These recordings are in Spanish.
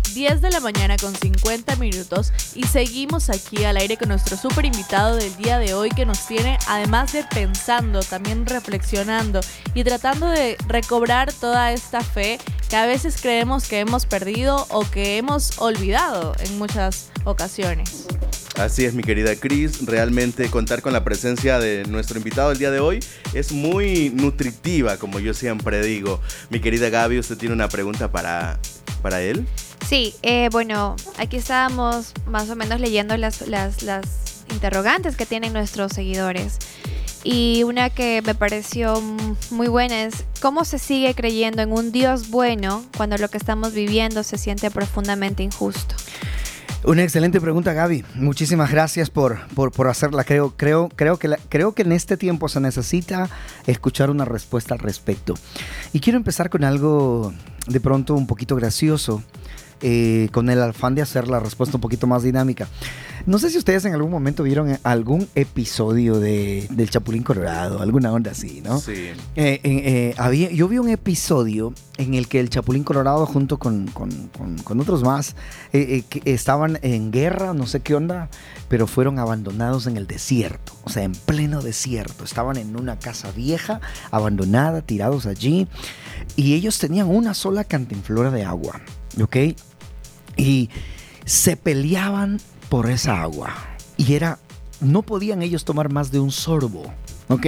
10 de la mañana con 50 minutos y seguimos aquí al aire con nuestro súper invitado del día de hoy que nos tiene, además de pensando, también reflexionando y tratando de recobrar toda esta fe que a veces creemos que hemos perdido o que hemos olvidado en muchas ocasiones. Así es, mi querida Cris, realmente contar con la presencia de nuestro invitado el día de hoy es muy nutritiva, como yo siempre digo. Mi querida Gaby, ¿usted tiene una pregunta para él? Sí, bueno, aquí estábamos más o menos leyendo las interrogantes que tienen nuestros seguidores. Y una que me pareció muy buena es: ¿cómo se sigue creyendo en un Dios bueno cuando lo que estamos viviendo se siente profundamente injusto? Una excelente pregunta, Gaby. Muchísimas gracias por hacerla. Creo que en este tiempo se necesita escuchar una respuesta al respecto. Y quiero empezar con algo de pronto un poquito gracioso, con el afán de hacer la respuesta un poquito más dinámica. No sé si ustedes en algún momento vieron algún episodio del Chapulín Colorado, alguna onda así, ¿no? Sí. Yo vi un episodio en el que el Chapulín Colorado junto con otros más que estaban en guerra, no sé qué onda, pero fueron abandonados en el desierto, o sea, en pleno desierto. Estaban en una casa vieja, abandonada, tirados allí, y ellos tenían una sola cantinflora de agua, ¿ok? Y se peleaban por esa agua y no podían ellos tomar más de un sorbo, ¿ok?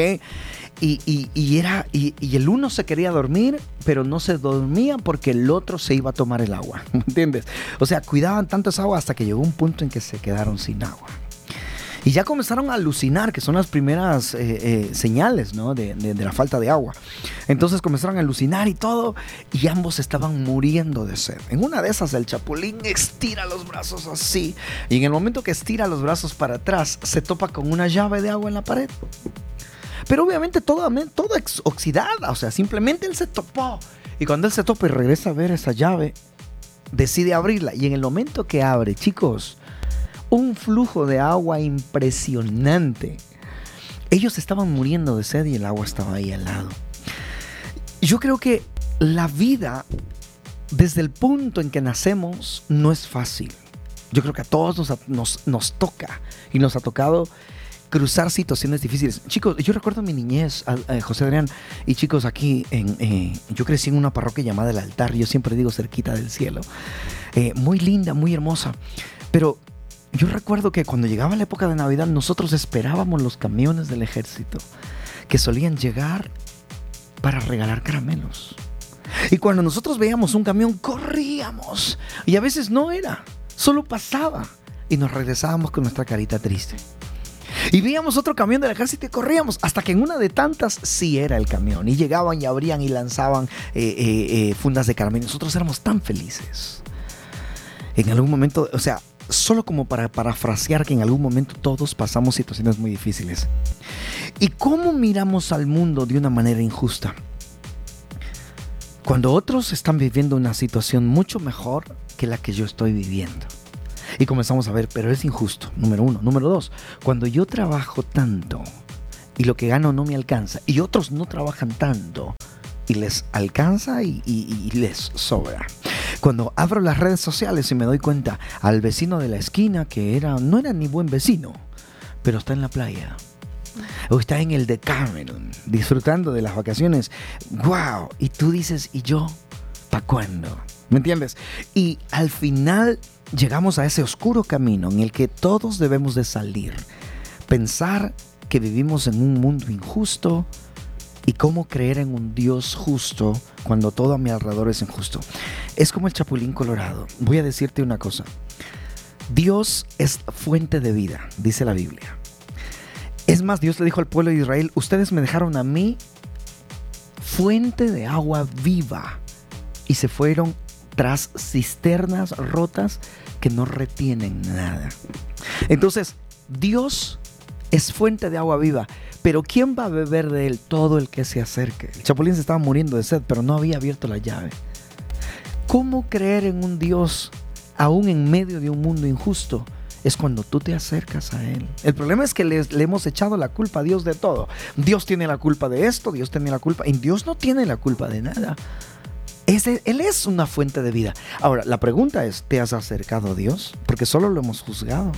Y el uno se quería dormir, pero no se dormía porque el otro se iba a tomar el agua, ¿me entiendes? O sea, cuidaban tanto esa agua hasta que llegó un punto en que se quedaron sin agua. Y ya comenzaron a alucinar, que son las primeras señales, ¿no? de la falta de agua. Entonces comenzaron a alucinar y todo, y ambos estaban muriendo de sed. En una de esas, el Chapulín estira los brazos así, y en el momento que estira los brazos para atrás, se topa con una llave de agua en la pared. Pero obviamente toda oxidada, o sea, simplemente él se topó. Y cuando él se topa y regresa a ver esa llave, decide abrirla. Y en el momento que abre, chicos, un flujo de agua impresionante. Ellos estaban muriendo de sed y el agua estaba ahí al lado. Yo creo que la vida, desde el punto en que nacemos, no es fácil. Yo creo que a todos nos toca y nos ha tocado cruzar situaciones difíciles. Chicos, yo recuerdo mi niñez, José Adrián, y chicos, aquí yo crecí en una parroquia llamada El Altar, yo siempre digo cerquita del cielo. Muy linda, muy hermosa, pero yo recuerdo que cuando llegaba la época de Navidad, nosotros esperábamos los camiones del ejército que solían llegar para regalar caramelos. Y cuando nosotros veíamos un camión, corríamos. Y a veces no era, solo pasaba. Y nos regresábamos con nuestra carita triste. Y veíamos otro camión del ejército y corríamos. Hasta que en una de tantas sí era el camión. Y llegaban y abrían y lanzaban fundas de caramelo. Nosotros éramos tan felices. En algún momento, o sea, solo como para parafrasear que en algún momento todos pasamos situaciones muy difíciles. ¿Y cómo miramos al mundo de una manera injusta? Cuando otros están viviendo una situación mucho mejor que la que yo estoy viviendo. Y comenzamos a ver, pero es injusto, número uno. Número dos, cuando yo trabajo tanto y lo que gano no me alcanza y otros no trabajan tanto y les alcanza y les sobra. Cuando abro las redes sociales y me doy cuenta al vecino de la esquina que no era ni buen vecino, pero está en la playa o está en el Decameron disfrutando de las vacaciones, wow, y tú dices, ¿y yo? ¿Para cuándo? ¿Me entiendes? Y al final llegamos a ese oscuro camino en el que todos debemos de salir, pensar que vivimos en un mundo injusto y cómo creer en un Dios justo cuando todo a mi alrededor es injusto. Es como el Chapulín Colorado. Voy a decirte una cosa. Dios es fuente de vida, dice la Biblia. Es más, Dios le dijo al pueblo de Israel, ustedes me dejaron a mí fuente de agua viva y se fueron tras cisternas rotas que no retienen nada. Entonces, Dios es fuente de agua viva, pero ¿quién va a beber de él? Todo el que se acerque. El Chapulín se estaba muriendo de sed, pero no había abierto la llave. ¿Cómo creer en un Dios aún en medio de un mundo injusto? Es cuando tú te acercas a Él. El problema es que le hemos echado la culpa a Dios de todo. Dios tiene la culpa de esto, Dios tiene la culpa, y Dios no tiene la culpa de nada. Él es una fuente de vida. Ahora, la pregunta es, ¿te has acercado a Dios? Porque solo lo hemos juzgado.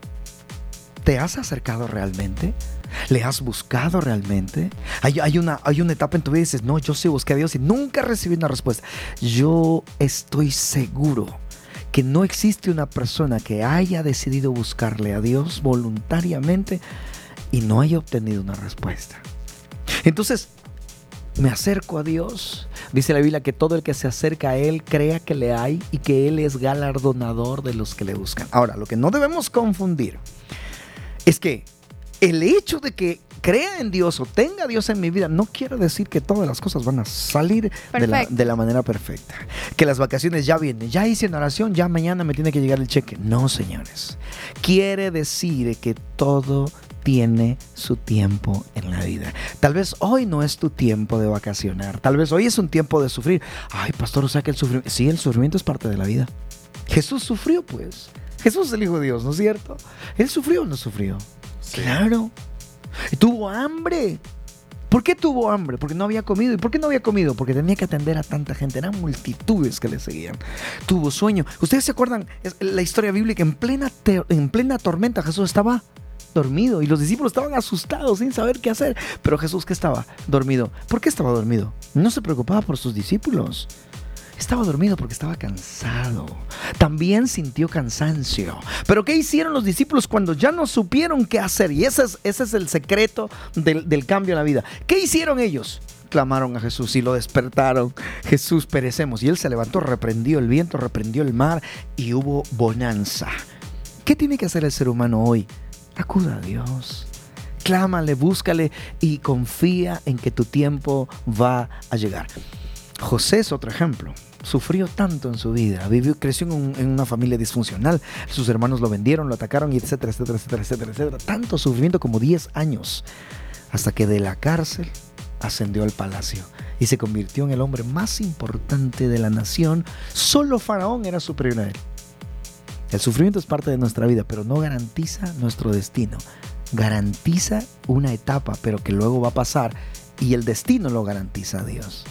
¿Te has acercado realmente? ¿Le has buscado realmente? Hay una etapa en tu vida y dices, no, yo sí busqué a Dios y nunca recibí una respuesta. Yo estoy seguro que no existe una persona que haya decidido buscarle a Dios voluntariamente y no haya obtenido una respuesta. Entonces, me acerco a Dios. Dice la Biblia que todo el que se acerca a Él crea que le hay y que Él es galardonador de los que le buscan. Ahora, lo que no debemos confundir es que el hecho de que crea en Dios o tenga a Dios en mi vida no quiere decir que todas las cosas van a salir de la manera perfecta. Que las vacaciones ya vienen, ya hice una oración, ya mañana me tiene que llegar el cheque. No, señores. Quiere decir que todo tiene su tiempo en la vida. Tal vez hoy no es tu tiempo de vacacionar. Tal vez hoy es un tiempo de sufrir. Ay, pastor, o sea que el sufrimiento... Sí, el sufrimiento es parte de la vida. Jesús sufrió, pues. Jesús es el Hijo de Dios, ¿no es cierto? ¿Él sufrió o no sufrió? Sí. Claro. Tuvo hambre. ¿Por qué tuvo hambre? Porque no había comido. ¿Y por qué no había comido? Porque tenía que atender a tanta gente. Eran multitudes que le seguían. Tuvo sueño. ¿Ustedes se acuerdan la historia bíblica? En plena tormenta Jesús estaba dormido y los discípulos estaban asustados sin saber qué hacer. Pero Jesús, ¿qué estaba? Dormido. ¿Por qué estaba dormido? No se preocupaba por sus discípulos. Estaba dormido porque estaba cansado. También sintió cansancio. Pero ¿qué hicieron los discípulos cuando ya no supieron qué hacer? Y ese es el secreto del cambio en la vida. ¿Qué hicieron ellos? Clamaron a Jesús y lo despertaron. Jesús, perecemos. Y él se levantó, reprendió el viento, reprendió el mar y hubo bonanza. ¿Qué tiene que hacer el ser humano hoy? Acuda a Dios. Clámale, búscale y confía en que tu tiempo va a llegar. José es otro ejemplo. Sufrió tanto en su vida, creció en una familia disfuncional, sus hermanos lo vendieron, lo atacaron, y etcétera, etcétera, etcétera, etcétera, etcétera. Tanto sufrimiento como 10 años, hasta que de la cárcel ascendió al palacio y se convirtió en el hombre más importante de la nación. Solo Faraón era superior a él. El sufrimiento es parte de nuestra vida, pero no garantiza nuestro destino. Garantiza una etapa, pero que luego va a pasar, y el destino lo garantiza Dios.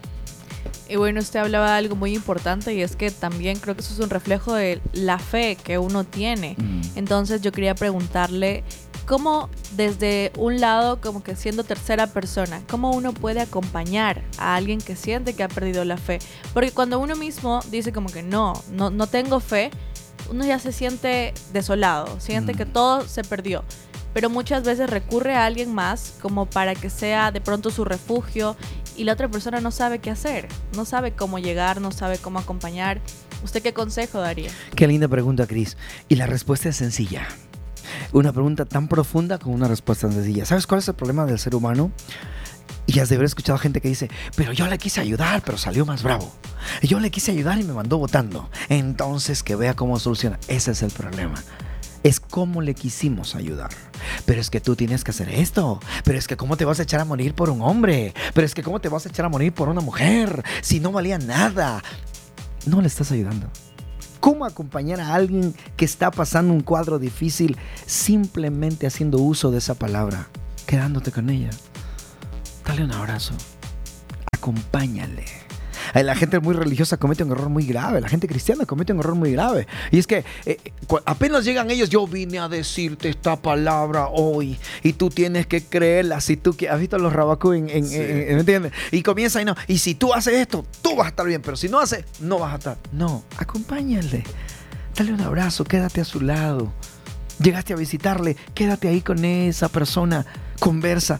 Y bueno, usted hablaba de algo muy importante, y es que también creo que eso es un reflejo de la fe que uno tiene. Entonces yo quería preguntarle, ¿cómo desde un lado, como que siendo tercera persona, cómo uno puede acompañar a alguien que siente que ha perdido la fe? Porque cuando uno mismo dice como que no tengo fe, uno ya se siente desolado, siente que todo se perdió. Pero muchas veces recurre a alguien más como para que sea de pronto su refugio, y la otra persona no sabe qué hacer, no sabe cómo llegar, no sabe cómo acompañar. ¿Usted qué consejo daría? Qué linda pregunta, Cris. Y la respuesta es sencilla. Una pregunta tan profunda con una respuesta tan sencilla. ¿Sabes cuál es el problema del ser humano? Y has de haber escuchado gente que dice, pero yo le quise ayudar, pero salió más bravo. Yo le quise ayudar y me mandó botando. Entonces que vea cómo soluciona. Ese es el problema. Es cómo le quisimos ayudar. Pero es que tú tienes que hacer esto. Pero es que cómo te vas a echar a morir por un hombre. Pero es que cómo te vas a echar a morir por una mujer si no valía nada. No le estás ayudando. ¿Cómo acompañar a alguien que está pasando un cuadro difícil simplemente haciendo uso de esa palabra? Quedándote con ella. Dale un abrazo. Acompáñale. La gente muy religiosa comete un error muy grave. La gente cristiana comete un error muy grave. Y es que apenas llegan ellos, yo vine a decirte esta palabra hoy y tú tienes que creerla. Si tú has visto los rabacú ¿me entiendes? Y comienza y no. Y si tú haces esto, tú vas a estar bien. Pero si no haces, no vas a estar. No, acompáñale. Dale un abrazo, quédate a su lado. Llegaste a visitarle, quédate ahí con esa persona. Conversa.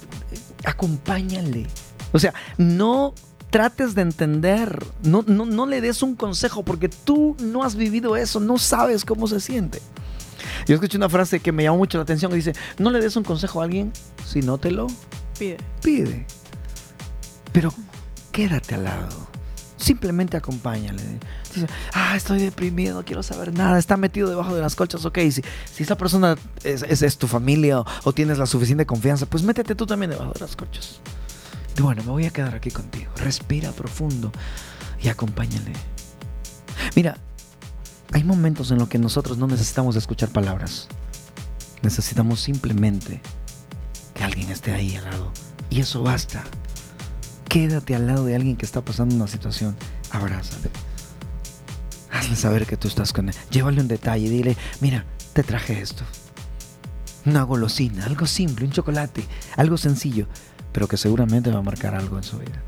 Acompáñale. O sea, no trates de entender, no le des un consejo porque tú no has vivido eso, no sabes cómo se siente. Yo escuché una frase que me llamó mucho la atención que dice, no le des un consejo a alguien si no te lo pide. Pero quédate al lado, simplemente acompáñale. Dice, estoy deprimido, no quiero saber nada, está metido debajo de las colchas. Ok, si esa persona es tu familia o tienes la suficiente confianza, pues métete tú también debajo de las colchas. Bueno, me voy a quedar aquí contigo. Respira profundo y acompáñale. Mira, hay momentos en los que nosotros no necesitamos escuchar palabras. Necesitamos simplemente que alguien esté ahí al lado. Y eso basta. Quédate al lado de alguien que está pasando una situación. Abrázale. Hazle saber que tú estás con él. Llévale un detalle. Dile, mira, te traje esto. Una golosina, algo simple, un chocolate, algo sencillo, pero que seguramente va a marcar algo en su vida.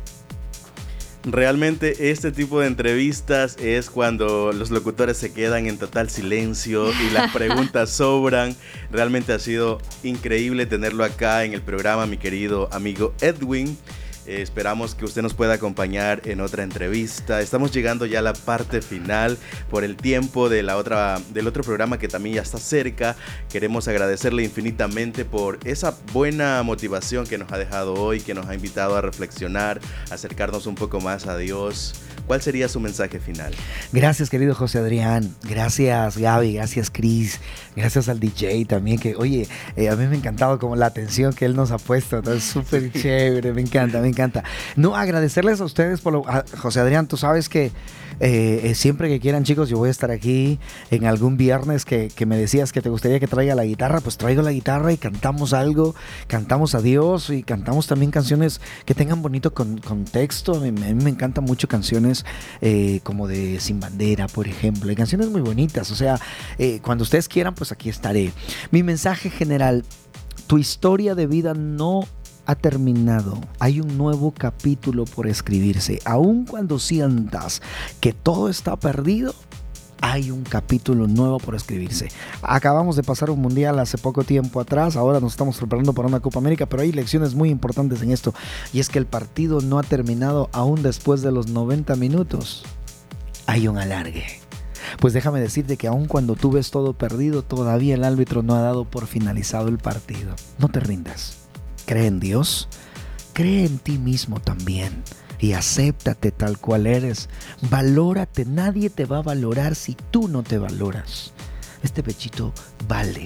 Realmente este tipo de entrevistas es cuando los locutores se quedan en total silencio y las preguntas sobran. Realmente ha sido increíble tenerlo acá en el programa, mi querido amigo Edwin. Esperamos que usted nos pueda acompañar en otra entrevista. Estamos llegando ya a la parte final por el tiempo del otro programa que también ya está cerca. Queremos agradecerle infinitamente por esa buena motivación que nos ha dejado hoy, que nos ha invitado a reflexionar, a acercarnos un poco más a Dios. ¿Cuál sería su mensaje final? Gracias, querido José Adrián. Gracias, Gaby. Gracias, Cris. Gracias al DJ también, que, oye, a mí me ha encantado como la atención que él nos ha puesto. Es súper chévere. Me encanta. No, agradecerles a ustedes José Adrián, tú sabes que siempre que quieran, chicos, yo voy a estar aquí en algún viernes que me decías que te gustaría que traiga la guitarra, pues traigo la guitarra y cantamos algo, cantamos a Dios y cantamos también canciones que tengan bonito contexto. A mí me encantan mucho canciones como de Sin Bandera, por ejemplo, y canciones muy bonitas. O sea, cuando ustedes quieran, pues aquí estaré. Mi mensaje general: tu historia de vida no ha terminado. Hay un nuevo capítulo por escribirse. Aun cuando sientas que todo está perdido, hay un capítulo nuevo por escribirse. Acabamos de pasar un mundial hace poco tiempo atrás, ahora nos estamos preparando para una Copa América, pero hay lecciones muy importantes en esto, y es que el partido no ha terminado aún después de los 90 minutos. Hay un alargue. Pues déjame decirte que aun cuando tú ves todo perdido, todavía el árbitro no ha dado por finalizado el partido. No te rindas. Cree en Dios, cree en ti mismo también y acéptate tal cual eres. Valórate, nadie te va a valorar si tú no te valoras. Este pechito vale,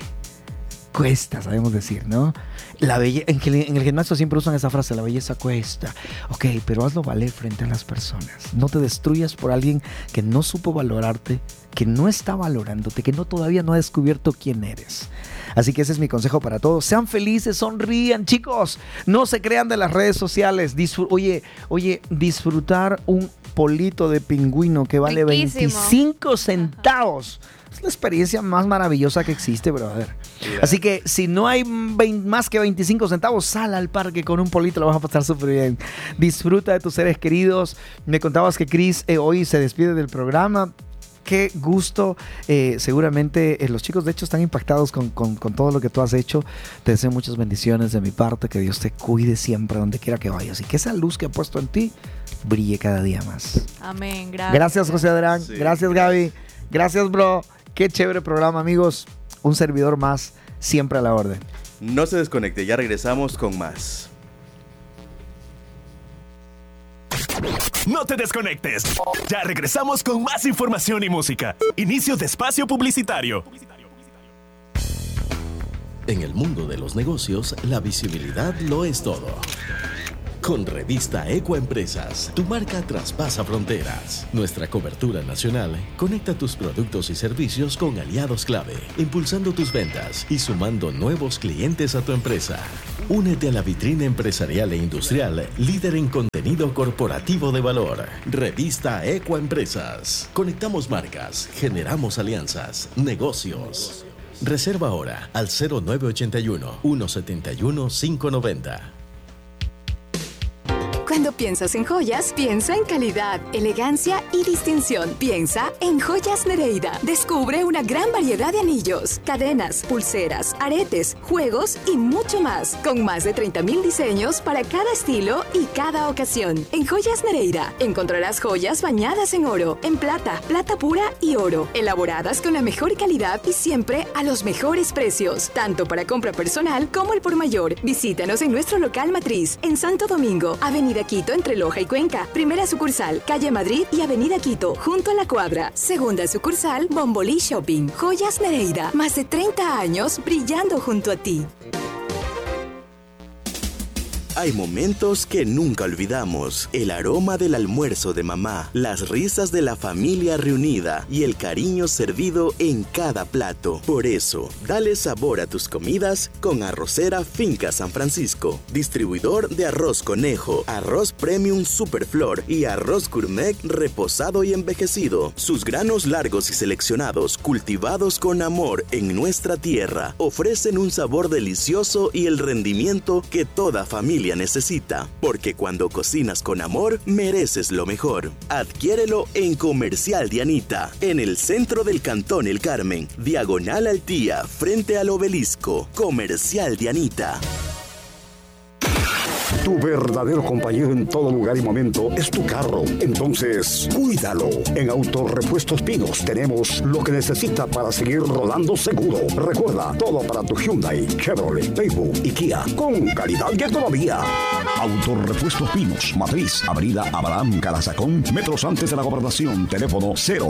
cuesta, sabemos decir, ¿no? En el gimnasio siempre usan esa frase, la belleza cuesta. Ok, pero hazlo valer frente a las personas. No te destruyas por alguien que no supo valorarte, que no está valorándote, que todavía no ha descubierto quién eres. Así que ese es mi consejo para todos. Sean felices, sonrían, chicos. No se crean de las redes sociales. Disfrutar un polito de pingüino que vale riquísimo. 25 centavos. Es la experiencia más maravillosa que existe, brother. Yeah. Así que si no hay más que 25 centavos, sal al parque con un polito, lo vas a pasar súper bien. Disfruta de tus seres queridos. Me contabas que Cris hoy se despide del programa. Qué gusto. Seguramente los chicos de hecho están impactados con todo lo que tú has hecho. Te deseo muchas bendiciones de mi parte. Que Dios te cuide siempre donde quiera que vayas. Y que esa luz que ha puesto en ti brille cada día más. Amén. Gracias. Gracias, José Adrián. Sí, gracias, Gaby. Gracias, bro. Qué chévere programa, amigos. Un servidor más, siempre a la orden. No se desconecte, ya regresamos con más. No te desconectes. Ya regresamos con más información y música. Inicio de espacio publicitario. En el mundo de los negocios, la visibilidad lo es todo. Con Revista Ecoempresas, tu marca traspasa fronteras. Nuestra cobertura nacional conecta tus productos y servicios con aliados clave, impulsando tus ventas y sumando nuevos clientes a tu empresa. Únete a la vitrina empresarial e industrial, líder en contenido corporativo de valor. Revista Ecoempresas. Conectamos marcas, generamos alianzas, negocios. Reserva ahora al 0981-171-590. Cuando piensas en joyas, piensa en calidad, elegancia y distinción. Piensa en Joyas Nereida. Descubre una gran variedad de anillos, cadenas, pulseras, aretes, juegos y mucho más. Con más de 30,000 diseños para cada estilo y cada ocasión. En Joyas Nereida encontrarás joyas bañadas en oro, en plata, plata pura y oro. Elaboradas con la mejor calidad y siempre a los mejores precios. Tanto para compra personal como al por mayor. Visítanos en nuestro local matriz, en Santo Domingo, Avenida Quito entre Loja y Cuenca. Primera sucursal, Calle Madrid y Avenida Quito, junto a la Cuadra. Segunda sucursal, Bombolí Shopping. Joyas Nereida, más de 30 años brillando junto a ti. Hay momentos que nunca olvidamos. El aroma del almuerzo de mamá, las risas de la familia reunida y el cariño servido en cada plato. Por eso, dale sabor a tus comidas con Arrocera Finca San Francisco. Distribuidor de arroz conejo, arroz premium superflor y arroz gourmet reposado y envejecido. Sus granos largos y seleccionados, cultivados con amor en nuestra tierra, ofrecen un sabor delicioso y el rendimiento que toda familia necesita. Porque cuando cocinas con amor, mereces lo mejor. Adquiérelo en Comercial Dianita, en el centro del Cantón El Carmen, diagonal al Tía, frente al Obelisco. Comercial Dianita. Tu verdadero compañero en todo lugar y momento es tu carro. Entonces, cuídalo. En Autorepuestos Pinos tenemos lo que necesita para seguir rodando seguro. Recuerda, todo para tu Hyundai, Chevrolet, Daewoo y Kia, con calidad y economía. Autorepuestos Pinos, Matriz, Avenida Abraham Calazacón, metros antes de la Gobernación. Teléfono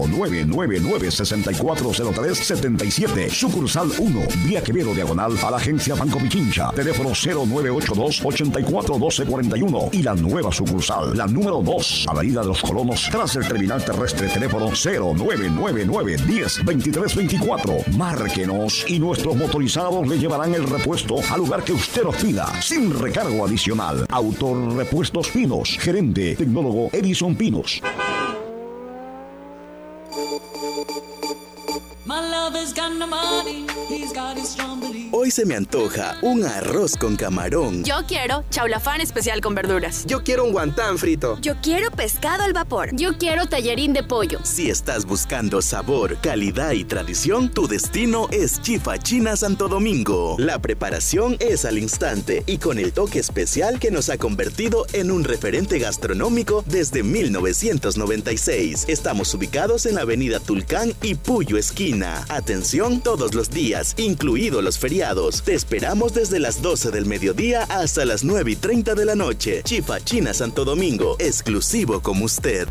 0999-640377. Sucursal 1, Vía Quevedo, diagonal a la agencia Banco Pichincha. Teléfono 0982-841241. Y la nueva sucursal, la número 2, Avenida de los Colonos, tras el terminal terrestre. Teléfono 0999-102324. Márquenos y nuestros motorizados le llevarán el repuesto al lugar que usted nos pida, sin recargo adicional. Autorepuestos Pinos, gerente tecnólogo Edison Pinos. Hoy se me antoja un arroz con camarón. Yo quiero chaulafán especial con verduras. Yo quiero un guantán frito. Yo quiero pescado al vapor. Yo quiero tallarín de pollo. Si estás buscando sabor, calidad y tradición, tu destino es Chifa China Santo Domingo. La preparación es al instante y con el toque especial que nos ha convertido en un referente gastronómico desde 1996. Estamos ubicados en la avenida Tulcán y Puyo esquina. Atención todos los días, incluidos los feriados. Te esperamos desde las 12 del mediodía hasta las 9:30 de la noche. Chifa China Santo Domingo, exclusivo como usted.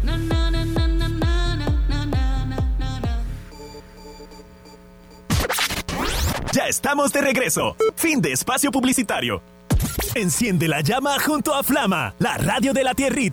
Ya estamos de regreso. Fin de espacio publicitario. Enciende la llama junto a Flama, la radio de la tierrita.